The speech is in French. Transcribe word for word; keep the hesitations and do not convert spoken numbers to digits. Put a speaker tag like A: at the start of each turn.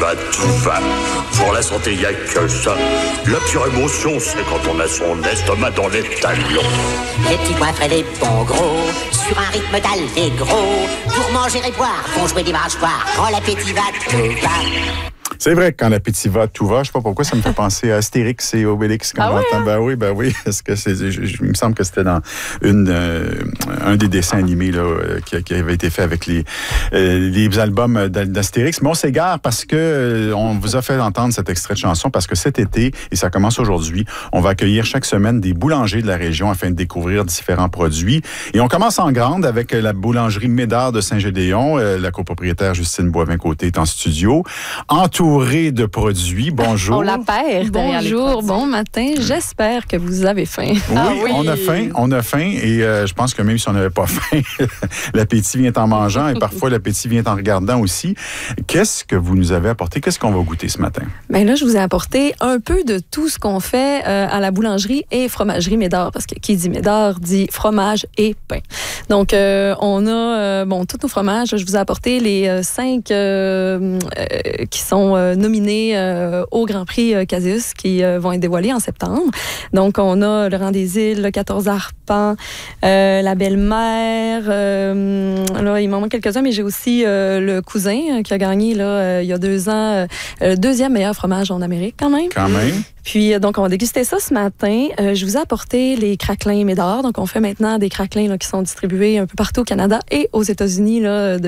A: va, tout va. Pour la santé, il n'y a que ça. La pire émotion, c'est quand on a son estomac dans les talons.
B: Les petits pois frais, les bons gros, sur un rythme d'allégro. Pour manger et boire, font jouer des mâchoires. Quand l'appétit va, tout va.
C: C'est vrai que quand l'appétit va, tout va. Je sais pas pourquoi, ça me fait penser à Astérix et Obélix quand
D: ah
C: j'entends.
D: Ouais, hein?
C: Ben oui, ben oui. Est-ce que c'est, je, je, il me semble que c'était dans une, euh, un des dessins animés là, qui, qui avait été fait avec les, euh, les albums d'Astérix. Mais on s'égare parce que euh, on vous a fait entendre cet extrait de chanson parce que cet été, et ça commence aujourd'hui, on va accueillir chaque semaine des boulangers de la région afin de découvrir différents produits. Et on commence en grande avec la boulangerie Médard de Saint-Gédéon. Euh, la copropriétaire Justine Boivin-Côté est en studio. Entourée de produits. Bonjour.
D: On la perd derrière les
E: Bonjour,
D: produits.
E: bon matin. J'espère que vous avez faim.
C: Oui,
D: Ah oui.
C: on a faim, on a faim et euh, je pense que même si on n'avait pas faim, l'appétit vient en mangeant et parfois l'appétit vient en regardant aussi. Qu'est-ce que vous nous avez apporté? Qu'est-ce qu'on va goûter ce matin?
E: Bien là, je vous ai apporté un peu de tout ce qu'on fait euh, à la boulangerie et fromagerie Médard, parce que qui dit Médard dit fromage et pain. Donc, euh, on a, euh, bon, tous nos fromages. Je vous ai apporté les euh, cinq euh, euh, qui sont euh, nominés euh, au Grand Prix euh, Casius qui euh, vont être dévoilés en septembre. Donc, on a le Rang des Îles, le quatorze Arpents, euh, la Belle-Mère. Euh, là, il m'en manque quelques-uns, mais j'ai aussi euh, le Cousin euh, qui a gagné là, euh, il y a deux ans euh, le deuxième meilleur fromage en Amérique, quand même.
C: Quand même.
E: Puis, euh, donc, on va déguster ça ce matin. Euh, je vous ai apporté les craquelins Médard. Donc, on fait maintenant des craquelins là, qui sont distribués un peu partout au Canada et aux États-Unis là,